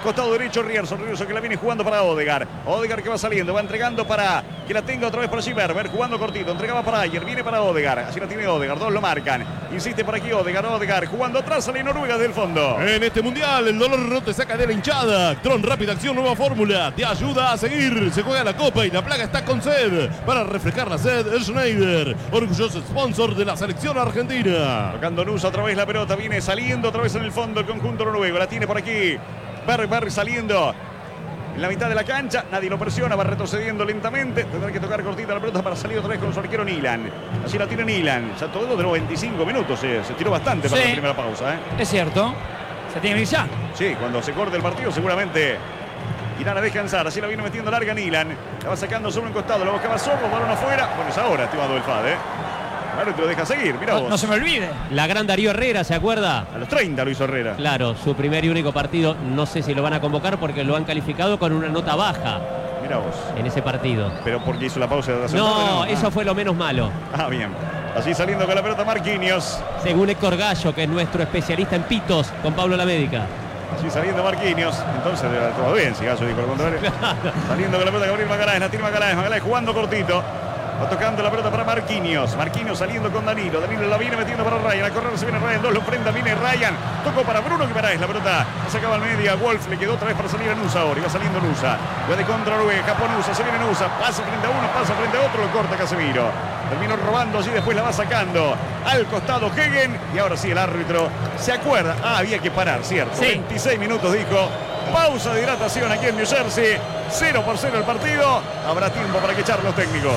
Costado derecho Rierson que la viene jugando para Odegaard. Odegaard que va saliendo, va entregando para que la tenga otra vez por allí Berber, jugando cortito, entregaba para Ayer, viene para Odegaard, así la tiene Odegaard, dos lo marcan. Insiste por aquí Odegaard, jugando atrás, sale Noruega del fondo. En este mundial el dolor no te saca de la hinchada. Tron Rápida Acción, nueva fórmula, te ayuda a seguir. Se juega la copa y la plaga está con sed. Para refrescar la sed, el Schneider, orgulloso sponsor de la selección argentina. Tocando Nusa otra vez la pelota, viene saliendo otra vez en el fondo el conjunto noruego, la tiene por aquí. Berber saliendo en la mitad de la cancha, nadie lo presiona, va retrocediendo lentamente, tendrá que tocar cortita la pelota para salir otra vez con su arquero Nilan. Así la tiene Nilan, ya todo de los 25 minutos, se tiró bastante para la primera pausa. Es cierto, se tiene que ir ya. Sí, cuando se corte el partido seguramente irán a descansar, así la viene metiendo larga Nilan, la va sacando sobre un costado, lo buscaba Somos, balón afuera, bueno es ahora activado el FAD, Claro, te lo deja seguir, mirá vos. No se me olvide. La gran Darío Herrera, ¿se acuerda? A los 30 lo hizo Herrera. Claro, su primer y único partido. No sé si lo van a convocar porque lo han calificado con una nota baja. Mirá vos. En ese partido. Pero porque hizo la pausa de la No, eso fue lo menos malo. Ah, bien. Así saliendo con la pelota Marquinhos. Según Héctor Gallo, que es nuestro especialista en pitos, con Pablo La Médica. Así saliendo Marquinhos. Entonces todo bien, si Gallo dijo lo contrario. Saliendo con la pelota Gabriel Magaláes, la tiene Magaláes jugando cortito. Va tocando la pelota para Marquinhos. Marquinhos saliendo con Danilo. Danilo la viene metiendo para Ryan. A correr se viene Ryan. Dos lo enfrenta. Viene Ryan. Tocó para Bruno Guimaraes. La pelota la sacaba al media. Wolf le quedó otra vez para salir a Nusa ahora. Y va saliendo Nusa. Va de contra Noruega. Japón Nusa. Se viene Nusa. Pasa frente a uno. Pasa frente a otro. Lo corta Casemiro. Terminó robando allí. Después la va sacando al costado Hegen. Y ahora sí el árbitro se acuerda. Había que parar, ¿cierto? Sí. 26 minutos dijo. Pausa de hidratación aquí en New Jersey. 0-0 el partido. Habrá tiempo para que echar los técnicos.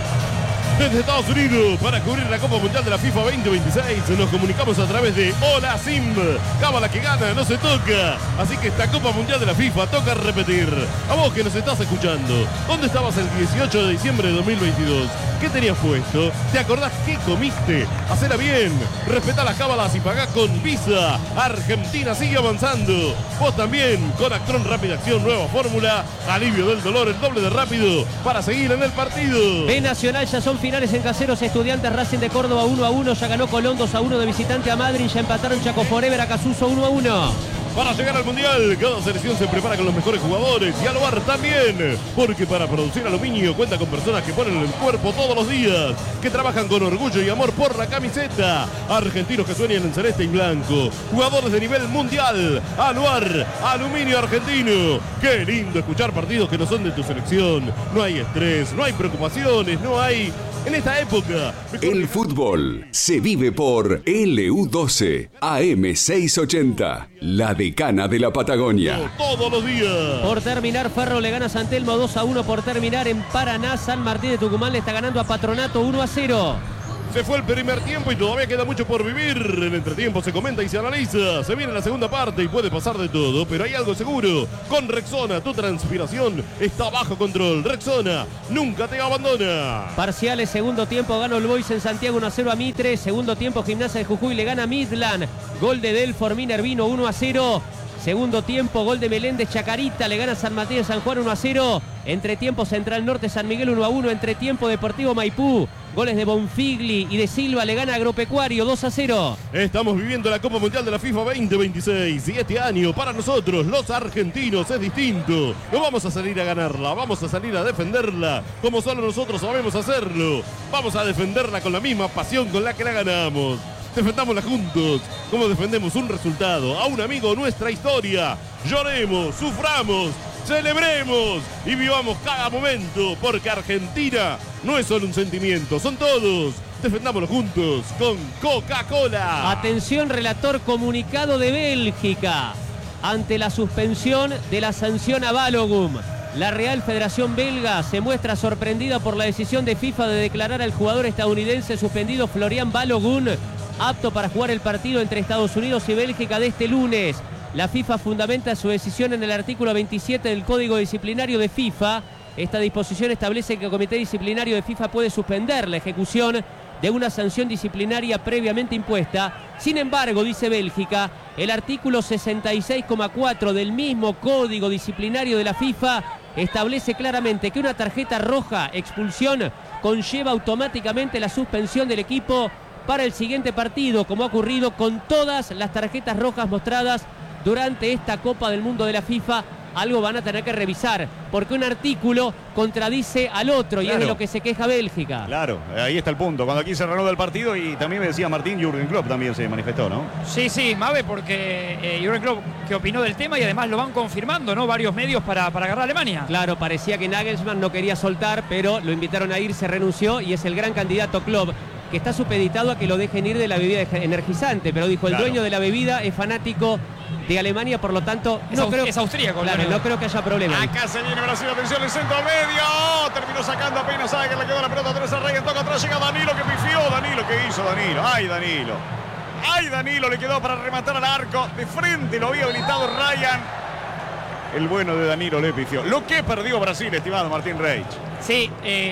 Desde Estados Unidos, para cubrir la Copa Mundial de la FIFA 2026, nos comunicamos a través de Hola Sim. Cábala que gana, no se toca. Así que esta Copa Mundial de la FIFA toca repetir. A vos que nos estás escuchando, ¿dónde estabas el 18 de diciembre de 2022? ¿Qué tenías puesto? ¿Te acordás qué comiste? Hacela bien, respetá las cábalas y pagá con Visa. Argentina sigue avanzando. Vos también, con Actron Rápida Acción, nueva fórmula. Alivio del dolor, el doble de rápido para seguir en el partido. B Nacional, ya son finales en Caseros. Estudiantes Racing de Córdoba 1-1. Ya ganó Colón 2-1 de visitante a Madrid. Ya empataron Chaco Forever a Casuso 1-1. Para llegar al Mundial, cada selección se prepara con los mejores jugadores y Aluar también, porque para producir aluminio cuenta con personas que ponen el cuerpo todos los días, que trabajan con orgullo y amor por la camiseta. Argentinos que sueñan en celeste y blanco, jugadores de nivel mundial. Aluar, aluminio argentino. Qué lindo escuchar partidos que no son de tu selección. No hay estrés, no hay preocupaciones, no hay... En esta época... El fútbol se vive por LU12 AM680, la decana de la Patagonia. Todos los días. Por terminar, Ferro le gana a San Telmo 2-1. Por terminar, en Paraná, San Martín de Tucumán le está ganando a Patronato 1-0. Se fue el primer tiempo y todavía queda mucho por vivir. El entretiempo se comenta y se analiza. Se viene la segunda parte y puede pasar de todo, pero hay algo seguro. Con Rexona, tu transpiración está bajo control. Rexona nunca te abandona. Parciales, segundo tiempo, ganó el Boys en Santiago 1-0 a Mitre. Segundo tiempo, Gimnasia de Jujuy le gana a Midland. Gol de Delfor Minervino 1-0. Segundo tiempo, gol de Meléndez Chacarita, le gana San Mateo de San Juan 1-0. Entretiempo, Central Norte San Miguel 1-1. Entretiempo, Deportivo Maipú. Goles de Bonfigli y de Silva, le gana Agropecuario 2-0. Estamos viviendo la Copa Mundial de la FIFA 2026 y este año para nosotros los argentinos es distinto. No vamos a salir a ganarla, vamos a salir a defenderla como solo nosotros sabemos hacerlo. Vamos a defenderla con la misma pasión con la que la ganamos. Defendámosla juntos, como defendemos un resultado, a un amigo, nuestra historia. Lloremos, suframos, celebremos y vivamos cada momento, porque Argentina no es solo un sentimiento, son todos. Defendámoslo juntos con Coca-Cola. Atención, relator, comunicado de Bélgica ante la suspensión de la sanción a Balogun. La Real Federación Belga se muestra sorprendida por la decisión de FIFA de declarar al jugador estadounidense suspendido Florian Balogun apto para jugar el partido entre Estados Unidos y Bélgica de este lunes. La FIFA fundamenta su decisión en el artículo 27 del Código Disciplinario de FIFA. Esta disposición establece que el Comité Disciplinario de FIFA puede suspender la ejecución de una sanción disciplinaria previamente impuesta. Sin embargo, dice Bélgica, el artículo 66,4 del mismo Código Disciplinario de la FIFA establece claramente que una tarjeta roja, expulsión, conlleva automáticamente la suspensión del equipo para el siguiente partido, como ha ocurrido con todas las tarjetas rojas mostradas durante esta Copa del Mundo de la FIFA, algo van a tener que revisar, porque un artículo contradice al otro, y es de lo que se queja Bélgica. Claro, ahí está el punto. Cuando aquí se reanuda el partido, y también me decía Martín, Jürgen Klopp también se manifestó, ¿no? Sí, Mabe, porque Jürgen Klopp que opinó del tema y además lo van confirmando, ¿no? Varios medios para agarrar a Alemania. Claro, parecía que Nagelsmann no quería soltar, pero lo invitaron a ir, se renunció, y es el gran candidato Klopp, que está supeditado a que lo dejen ir de la bebida energizante, pero dijo, el dueño de la bebida es fanático de Alemania, por lo tanto es austríaco. Claro, no creo que haya problema. Acá se viene Brasil, atención, el centro al medio, terminó sacando apenas, sabe que le quedó la pelota atrás al Ryan, toca atrás, llega Danilo que pifió, Danilo, ¿qué hizo Danilo? Ay Danilo, le quedó para rematar al arco, de frente lo había habilitado Ryan. El bueno de Danilo le pifió. Lo que perdió Brasil, estimado Martín Reich. Sí,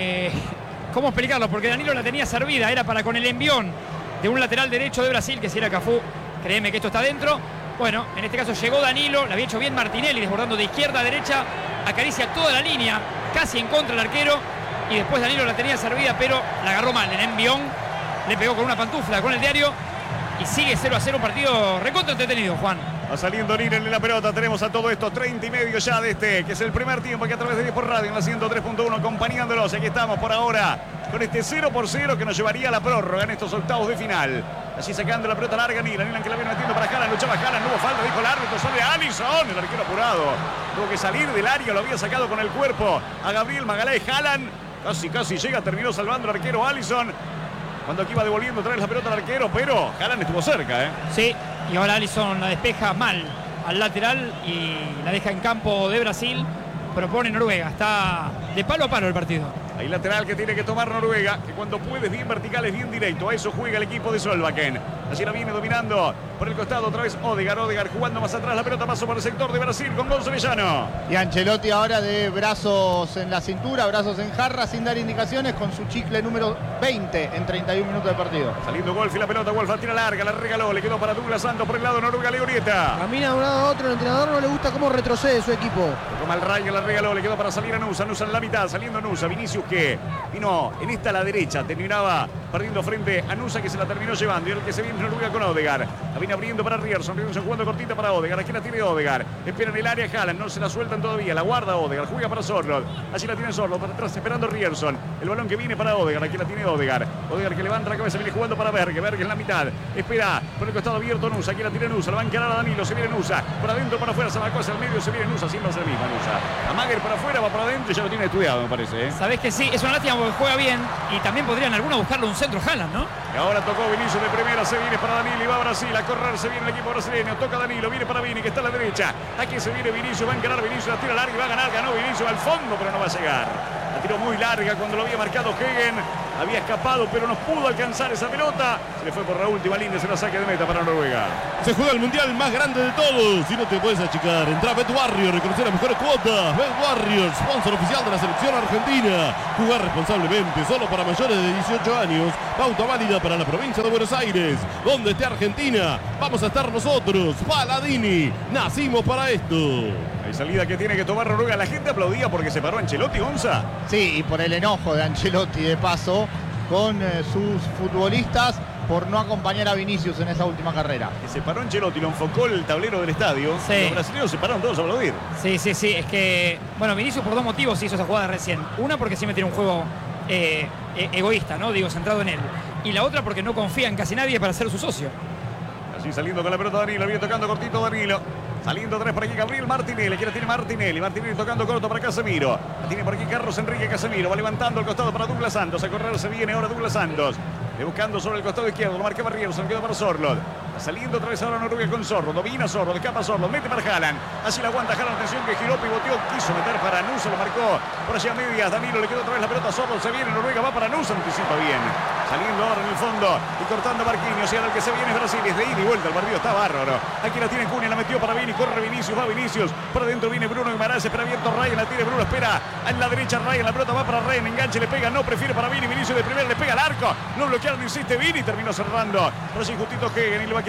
¿cómo explicarlo? Porque Danilo la tenía servida, era para con el envión de un lateral derecho de Brasil, que si era Cafú, créeme que esto está dentro. Bueno, en este caso llegó Danilo, la había hecho bien Martinelli, desbordando de izquierda a derecha, acaricia toda la línea, casi en contra del arquero, y después Danilo la tenía servida, pero la agarró mal. El envión le pegó con una pantufla, con el diario, y sigue 0-0, un partido recontra entretenido, Juan. Va saliendo Ninen en la pelota, tenemos a todo esto 30 y medio ya de este, que es el primer tiempo aquí a través de 10 por radio en la 103.1, acompañándolos. Aquí estamos por ahora con este 0-0 que nos llevaría a la prórroga en estos octavos de final. Así sacando la pelota larga Nilan que la viene metiendo para Haaland, luchaba Haaland, no hubo falta, dijo el árbitro, sale Alisson, el arquero apurado. Tuvo que salir del área, lo había sacado con el cuerpo a Gabriel Magalhães. Haaland casi llega, terminó salvando el arquero Alisson. Cuando aquí va devolviendo otra vez la pelota al arquero, pero Haaland estuvo cerca, ¿eh? Sí, y ahora Alisson la despeja mal al lateral y la deja en campo de Brasil. Propone Noruega, está de palo a palo el partido. Hay lateral que tiene que tomar Noruega, que cuando puede es bien vertical, es bien directo. A eso juega el equipo de Solbakken. Allí la viene dominando por el costado otra vez Odegaard jugando más atrás. La pelota pasó por el sector de Brasil con Gonzalo Villano. Y Ancelotti ahora de brazos en la cintura, brazos en jarra, sin dar indicaciones, con su chicle número 20 en 31 minutos de partido. Saliendo Wolf y la pelota, Wolf la tira larga, la regaló, le quedó para Douglas Santos por el lado de Noruega, Leorieta. Camina de un lado a otro, el entrenador no le gusta cómo retrocede su equipo. Toma el rayo, la regaló, le quedó para salir a Nusa en la mitad, saliendo Nusa, Vinicius que vino en esta a la derecha, terminaba perdiendo frente a Nusa, que se la terminó llevando, y el que se viene Noruega con Odegaard. La viene abriendo para Rierson jugando cortita para Odegaard, aquí la tiene Odegaard, espera en el área Haaland, no se la sueltan todavía, la guarda Odegaard, juega para Sorloth, allí la tiene Sorloth, para atrás esperando Rierson, el balón que viene para Odegaard, aquí la tiene Odegaard que levanta la cabeza, viene jugando para Berge en la mitad, espera por el costado abierto Nusa, aquí la tiene Nusa, la va a encarar a Danilo, se viene Nusa, por adentro, para afuera, se marcó hacia el medio, se viene Nusa, siempre hace el mismo Nusa, a Mager para afuera, va para adentro y ya lo tiene estudiado, me parece, ¿eh? Sabés que sí, es una lástima porque juega bien y también podrían algunos buscarle un centro Haaland, ¿no? Y ahora tocó Vinicius de primera, se viene para Danilo y va a Brasil, a correr, se viene el equipo brasileño, toca Danilo, viene para Vini que está a la derecha, aquí se viene Vinicius, va a encarar Vinicius, la tira larga y va a ganar, ganó Vinicius al fondo, pero no va a llegar. La tiró muy larga cuando lo había marcado Hegen, había escapado pero no pudo alcanzar esa pelota, se le fue por la última línea, se la saque de meta para Noruega. Se juega el mundial más grande de todos y no te puedes achicar. Entra a Bet Warrior, reconocer las mejores cuotas. Bet Warrior, sponsor oficial de la selección argentina. Jugar responsablemente, solo para mayores de 18 años. Pauta válida para la provincia de Buenos Aires. Donde esté Argentina, vamos a estar nosotros. Paladini, nacimos para esto. Hay salida que tiene que tomar Noruega. La gente aplaudía porque se paró Ancelotti, Gonza. Sí, y por el enojo de Ancelotti de paso con sus futbolistas por no acompañar a Vinicius en esa última carrera. Que se paró Ancelotti, lo enfocó el tablero del estadio. Sí. Los brasileños se pararon todos a aplaudir. Sí, es que, bueno, Vinicius por dos motivos hizo esa jugada recién. Una porque siempre tiene un juego egoísta, ¿no? Digo, centrado en él. Y la otra porque no confía en casi nadie para ser su socio. Así saliendo con la pelota Danilo, viene tocando cortito Danilo. Saliendo tres por aquí Gabriel Martinelli, aquí la tiene Martinelli tocando corto para Casemiro. La tiene por aquí Carlos Enrique Casemiro, va levantando el costado para Douglas Santos, a correr se viene ahora Douglas Santos. Buscando sobre el costado izquierdo, lo marcaba Rierson, quedó para Sorloth. Saliendo otra vez ahora Noruega con Sorloth, domina Sorloth, escapa Sorloth, mete para Haaland. Así la aguanta Haaland, atención que giró, pivoteó, quiso meter para Nusa, lo marcó por allá a medias. Danilo le quedó otra vez la pelota a Sorloth, se viene Noruega, va para Nusa, anticipa bien. Saliendo ahora en el fondo y cortando Marquinhos, y ahora el que se viene es Brasil, es de ida y vuelta, el partido está bárbaro. Aquí la tiene Cunha, la metió para Vini, corre Vinicius, va Vinicius, por adentro viene Bruno Guimaraes, espera abierto Ryan, la tiene Bruno, espera en la derecha Ryan, la pelota va para Ryan, enganche, le pega, no, prefiere para Vini, Vinicius de primera, le pega al arco, no bloquearon, insiste Vini, terminó cerrando. Pero sí, justito Hegen y le va a quedar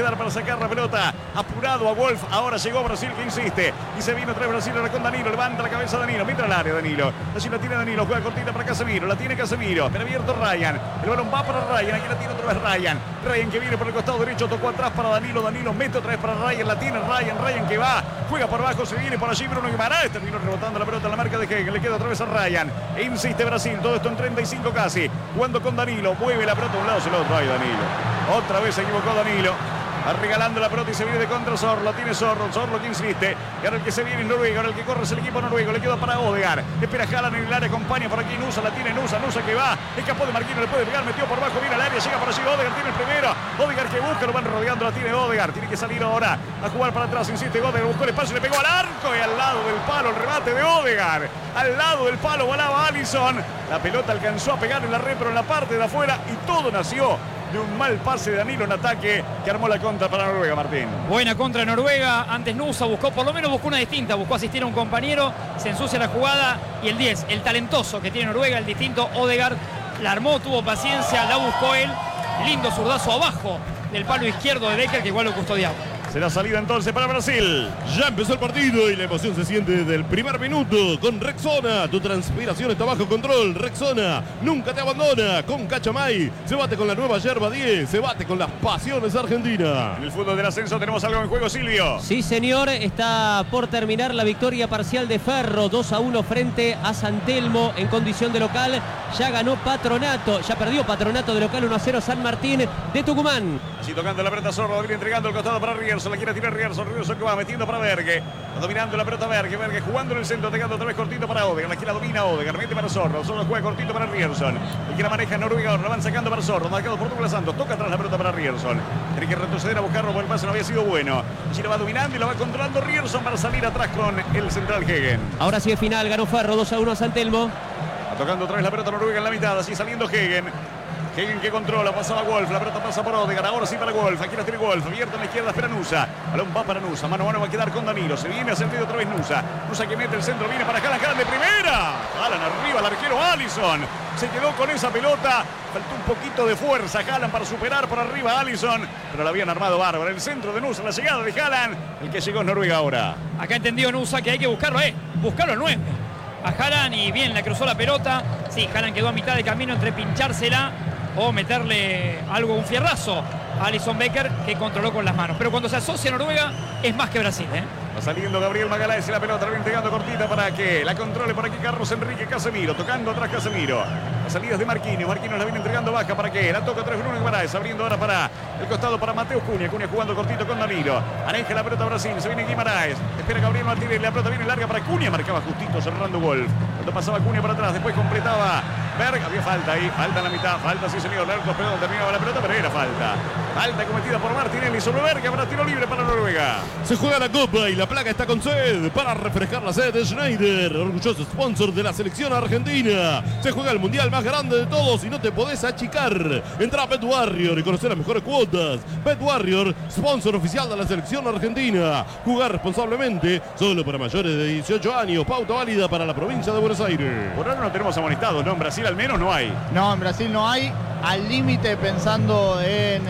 quedar para sacar la pelota. Apurado a Wolf. Ahora llegó Brasil que insiste. Y se vino otra vez Brasil ahora con Danilo. Levanta la cabeza Danilo. Mira al área Danilo. Así la tiene Danilo. Juega cortita para Casemiro. La tiene Casemiro. Pero abierto Ryan. El balón va para Ryan. Aquí la tiene otra vez Ryan. Ryan que viene por el costado derecho. Tocó atrás para Danilo. Danilo mete otra vez para Ryan. La tiene Ryan. Ryan que va. Juega por abajo. Se viene por allí Bruno Guimaraes. Terminó rebotando la pelota en la marca de Hegel. Le queda otra vez a Ryan. E insiste Brasil. Todo esto en 35 casi. Jugando con Danilo. Mueve la pelota de un lado hacia el otro. Ahí Danilo. Otra vez se equivocó Danilo. Va regalando la pelota y se viene de contra Zorro. La tiene Zorro. Zorro que insiste. Y ahora el que se viene es Noruega. Ahora el que corre es el equipo noruego. Le queda para Odegaard. Espera Haaland en el área. Acompaña por aquí Nusa. La tiene Nusa. Nusa que va. Escapó de Marquinhos. Le puede pegar. Metió por abajo. Viene al área. Llega por allí. Odegaard tiene el primero. Odegaard que busca. Lo van rodeando. La tiene Odegaard. Tiene que salir ahora a jugar para atrás. Insiste Odegaard. Buscó el espacio. Le pegó al arco. Y al lado del palo. El remate de Odegaard. Al lado del palo volaba Alisson. La pelota alcanzó a pegar en la red, pero en la parte de afuera. Y todo nació de un mal pase de Danilo en ataque que armó la contra para Noruega, Martín. Buena contra de Noruega. Antes Nusa buscó, por lo menos buscó una distinta. Buscó asistir a un compañero. Se ensucia la jugada. Y el 10, el talentoso que tiene Noruega, el distinto Odegaard, la armó, tuvo paciencia, la buscó él. Lindo zurdazo abajo del palo izquierdo de Becker, que igual lo custodiaba. Será salida entonces para Brasil. Ya empezó el partido y la emoción se siente desde el primer minuto con Rexona. Tu transpiración está bajo control. Rexona nunca te abandona. Con Cachamay se bate con la nueva yerba 10. Se bate con las pasiones argentinas. En el fútbol del ascenso tenemos algo en juego, Silvio. Sí, señor. Está por terminar la victoria parcial de Ferro. 2-1 frente a San Telmo en condición de local. Ya ganó Patronato. Ya perdió Patronato de local 1-0 San Martín de Tucumán. Así tocando la pelota Zorro. Viene entregando el costado para Rierson. La quiere tirar Rierson. Rierson que va metiendo para Berge. Dominando la pelota Berge. Berge jugando en el centro. Pegando otra vez cortito para Odegaard. Aquí la domina Odegaard. Mete para Zorro. Zorro juega cortito para Rierson. El que la maneja Noruega. Ahora la van sacando para Zorro. Marcado por Douglas Santos. Toca atrás la pelota para Rierson. Tiene que retroceder a buscarlo porque el pase no había sido bueno. Allí la va dominando y la va controlando Rierson para salir atrás con el central Hegen. Ahora sí es final. Ganó Ferro 2-1 a San Telmo. Va tocando otra vez la pelota Noruega en la mitad. Así saliendo Hegen. Hegen que controla, pasaba Wolf, la pelota pasa por Odegaard, ahora sí para Wolf, aquí la tiene Wolf, abierta en la izquierda, espera Nusa, balón va para Nusa, mano a mano va a quedar con Danilo, se viene hacia el medio otra vez Nusa, Nusa que mete el centro, viene para Haaland, Haaland de primera, Haaland arriba, el arquero Alisson, se quedó con esa pelota, faltó un poquito de fuerza Haaland para superar por arriba a Alisson, pero la habían armado bárbaro, el centro de Nusa, la llegada de Haaland, el que llegó es Noruega ahora. Acá entendió Nusa que hay que buscarlo, buscarlo al 9. A Haaland y bien, la cruzó la pelota. Sí, Haaland quedó a mitad de camino entre pinchársela o meterle algo, un fierrazo a Alisson Becker, que controló con las manos. Pero cuando se asocia a Noruega es más que Brasil, Va saliendo Gabriel Magalhães y la pelota la viene entregando cortita para que la controle por aquí Carlos Enrique Casemiro, tocando atrás Casemiro. Las salidas de Marquinhos, Marquinhos la viene entregando baja para que la toca otra vez Bruno Guimaraes, abriendo ahora para el costado para Mateus Cunha, Cunha jugando cortito con Danilo. Maneja la pelota Brasil, se viene Guimaraes, espera Gabriel Martínez, la pelota viene larga para Cunha, marcaba justito cerrando Wolf. Cuando pasaba Cunha para atrás, después completaba Berg, había falta ahí, falta en la mitad, falta sí señor, largo, pero terminaba la pelota, pero era falta. Falta cometida por Martinelli sobre Berg, habrá tiro libre para Noruega. Se juega la copa y la placa está con sed para refrescar la sed de Schneider, orgulloso sponsor de la selección argentina. Se juega el mundial más grande de todos y no te podés achicar. Entra a Bet Warrior y conocer las mejores cuotas. Bet Warrior, sponsor oficial de la selección argentina. Jugar responsablemente, solo para mayores de 18 años. Pauta válida para la provincia de Buenos Aires. Por ahora no tenemos amonestados, ¿no? En Brasil al menos no hay. No, en Brasil no hay. Al límite pensando en